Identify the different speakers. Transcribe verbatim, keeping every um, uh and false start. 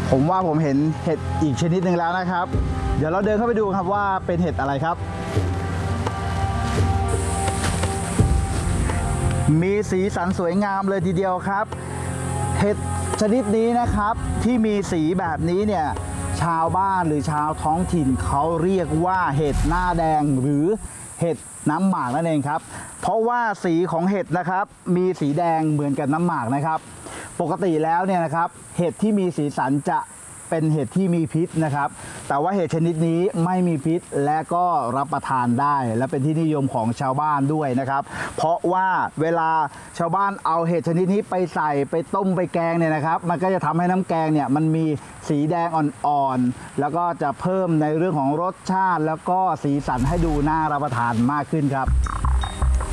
Speaker 1: ผมว่าผมเห็นเห็ดอีกชนิดหนึ่งแล้วนะครับเดี๋ยวเราเดินเข้าไปดูครับว่าเป็นเห็ดอะไรครับมีสีสันสวยงามเลยทีเดียวครับเห็ดชนิดนี้นะครับที่มีสีแบบนี้เนี่ยชาวบ้านหรือชาวท้องถิ่นเขาเรียกว่าเห็ดหน้าแดงหรือเห็ดน้ำหมากนั่นเองครับเพราะว่าสีของเห็ดนะครับมีสีแดงเหมือนกับน้ำหมากนะครับปกติแล้วเนี่ยนะครับเห็ดที่มีสีสันจะเป็นเห็ดที่มีพิษนะครับแต่ว่าเห็ดชนิดนี้ไม่มีพิษและก็รับประทานได้และเป็นที่นิยมของชาวบ้านด้วยนะครับเพราะว่าเวลาชาวบ้านเอาเห็ดชนิดนี้ไปใส่ไปต้มไปแกงเนี่ยนะครับมันก็จะทำให้น้ำแกงเนี่ยมันมีสีแดงอ่อนๆแล้วก็จะเพิ่มในเรื่องของรสชาติแล้วก็สีสันให้ดูน่ารับประทานมากขึ้นครับ